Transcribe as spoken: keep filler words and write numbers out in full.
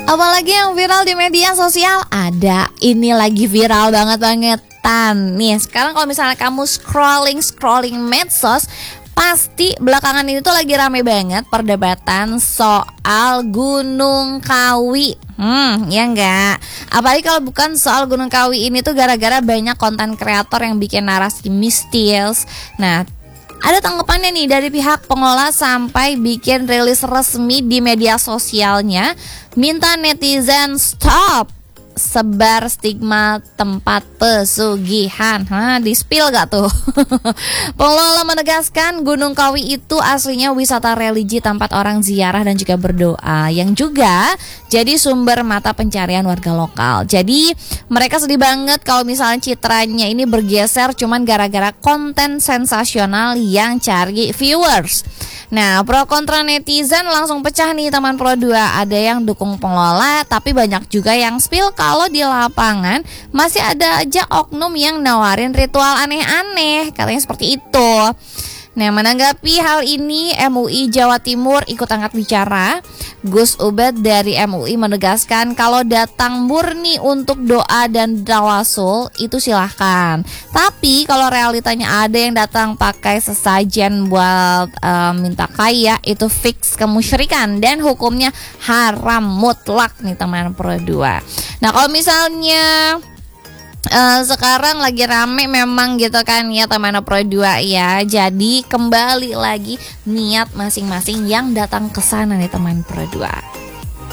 Apalagi yang viral di media sosial ada. Ini lagi viral banget-bangetan. Nih, sekarang kalau misalnya kamu scrolling-scrolling medsos, pasti belakangan ini tuh lagi rame banget perdebatan soal Gunung Kawi. Hmm, ya enggak? Apalagi kalau bukan soal Gunung Kawi ini tuh gara-gara banyak konten kreator yang bikin narasi mistis. Nah, ada tanggapannya nih dari pihak pengelola sampai bikin rilis resmi di media sosialnya, minta netizen stop sebar stigma tempat pesugihan. Hah, di-spill gak tuh? Pengelola menegaskan Gunung Kawi itu aslinya wisata religi, tempat orang ziarah dan juga berdoa, yang juga jadi sumber mata pencarian warga lokal. Jadi mereka sedih banget kalau misalnya citranya ini bergeser cuman gara-gara konten sensasional yang cari viewers. Nah, pro kontra netizen langsung pecah nih teman Pro dua. Ada yang dukung pengelola, tapi banyak juga yang spill kalau di lapangan masih ada aja oknum yang nawarin ritual aneh-aneh, katanya seperti itu. Nah, menanggapi hal ini, M U I Jawa Timur ikut angkat bicara. Gus Ubed dari M U I menegaskan kalau datang murni untuk doa dan tawasul itu silahkan. Tapi kalau realitanya ada yang datang pakai sesajen buat uh, minta kaya, itu fix kemusyrikan dan hukumnya haram mutlak nih teman Pro dua. Nah, kalau misalnya Uh, sekarang lagi rame memang gitu kan ya teman Pro dua ya. Jadi kembali lagi niat masing-masing yang datang ke sana nih teman Pro dua.